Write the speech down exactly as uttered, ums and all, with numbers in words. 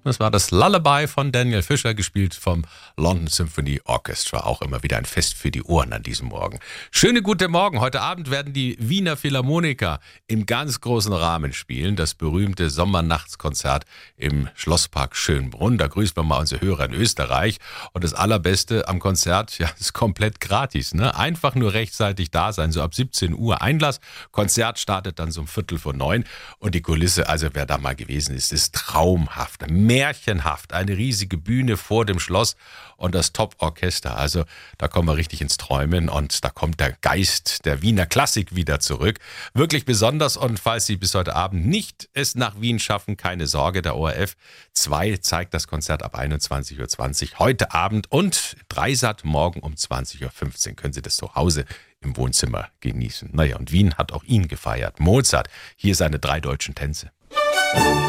Das war das Lullaby von Daniel Fischer, gespielt vom London Symphony Orchestra. Auch immer wieder ein Fest für die Ohren an diesem Morgen. Schöne gute Morgen. Heute Abend werden die Wiener Philharmoniker im ganz großen Rahmen spielen. Das berühmte Sommernachtskonzert im Schlosspark Schönbrunn. Da grüßen wir mal unsere Hörer in Österreich. Und das Allerbeste am Konzert, ja, ist komplett gratis. Ne? Einfach nur rechtzeitig da sein, so ab siebzehn Uhr Einlass. Konzert startet dann so um Viertel vor neun. Und die Kulisse, also wer da mal gewesen ist, ist traumhaft. Märchenhaft, eine riesige Bühne vor dem Schloss und das Top-Orchester. Also da kommen wir richtig ins Träumen und da kommt der Geist der Wiener Klassik wieder zurück. Wirklich besonders, und falls Sie bis heute Abend nicht es nach Wien schaffen, keine Sorge, der O R F zwei zeigt das Konzert ab einundzwanzig Uhr zwanzig heute Abend, und Dreisat morgen um zwanzig Uhr fünfzehn können Sie das zu Hause im Wohnzimmer genießen. Naja, und Wien hat auch ihn gefeiert. Mozart, hier seine drei deutschen Tänze.